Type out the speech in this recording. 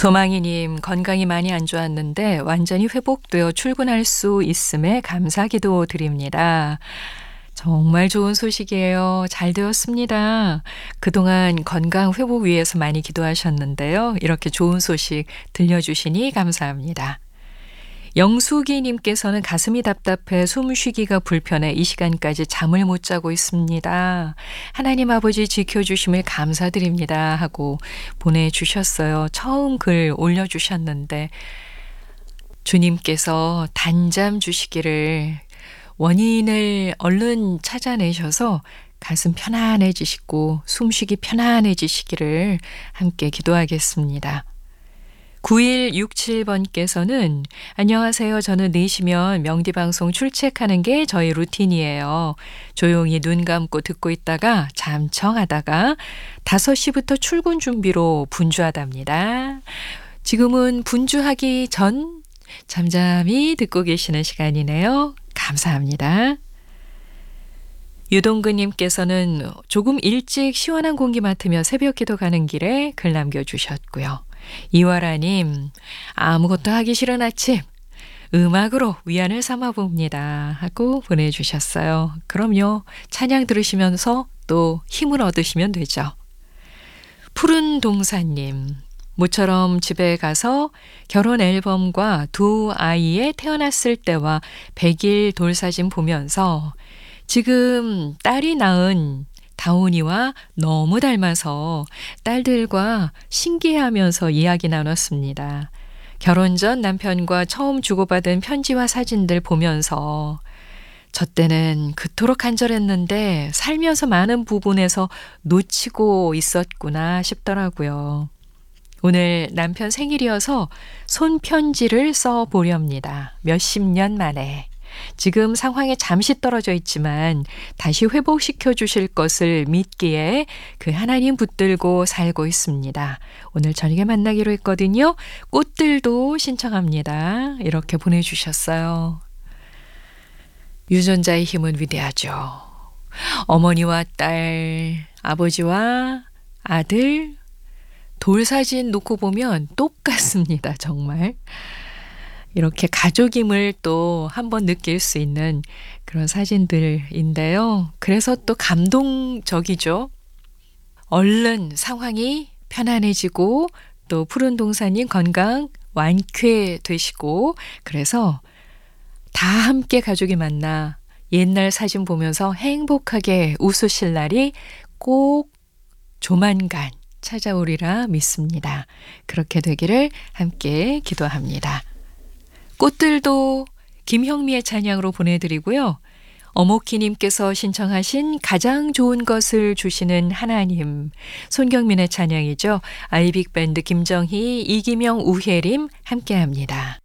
소망이님, 건강이 많이 안 좋았는데 완전히 회복되어 출근할 수 있음에 감사 기도 드립니다. 정말 좋은 소식이에요. 잘 되었습니다. 그동안 건강 회복 위해서 많이 기도하셨는데요. 이렇게 좋은 소식 들려주시니 감사합니다. 영숙이님께서는 가슴이 답답해 숨쉬기가 불편해 이 시간까지 잠을 못 자고 있습니다. 하나님 아버지 지켜주심을 감사드립니다 하고 보내주셨어요. 처음 글 올려주셨는데 주님께서 단잠 주시기를 원인을 얼른 찾아내셔서 가슴 편안해지시고 숨쉬기 편안해지시기를 함께 기도하겠습니다. 9167번께서는 안녕하세요. 저는 4시면 명디방송 출첵하는 게 저희 루틴이에요. 조용히 눈 감고 듣고 있다가 잠청하다가 5시부터 출근 준비로 분주하답니다. 지금은 분주하기 전 잠잠히 듣고 계시는 시간이네요. 감사합니다. 유동근님께서는 조금 일찍 시원한 공기 맡으며 새벽 기도 가는 길에 글 남겨주셨고요. 이화라님, 아무것도 하기 싫은 아침 음악으로 위안을 삼아봅니다 하고 보내주셨어요. 그럼요. 찬양 들으시면서 또 힘을 얻으시면 되죠. 푸른 동사님, 모처럼 집에 가서 결혼 앨범과 두 아이의 태어났을 때와 100일 돌사진 보면서 지금 딸이 낳은 다온이와 너무 닮아서 딸들과 신기해하면서 이야기 나눴습니다. 결혼 전 남편과 처음 주고받은 편지와 사진들 보면서 저 때는 그토록 간절했는데 살면서 많은 부분에서 놓치고 있었구나 싶더라고요. 오늘 남편 생일이어서 손편지를 써보렵니다. 몇십 년 만에. 지금 상황에 잠시 떨어져 있지만 다시 회복시켜 주실 것을 믿기에 그 하나님 붙들고 살고 있습니다. 오늘 저녁에 만나기로 했거든요. 꽃들도 신청합니다. 이렇게 보내주셨어요. 유전자의 힘은 위대하죠. 어머니와 딸, 아버지와 아들, 돌사진 놓고 보면 똑같습니다. 정말. 이렇게 가족임을 또 한번 느낄 수 있는 그런 사진들인데요. 그래서 또 감동적이죠. 얼른 상황이 편안해지고 또 푸른 동사님 건강 완쾌되시고 그래서 다 함께 가족이 만나 옛날 사진 보면서 행복하게 웃으실 날이 꼭 조만간 찾아오리라 믿습니다. 그렇게 되기를 함께 기도합니다. 꽃들도 김형미의 찬양으로 보내드리고요. 어목희님께서 신청하신 가장 좋은 것을 주시는 하나님, 손경민의 찬양이죠. 아이빅밴드 김정희, 이기명, 우혜림 함께합니다.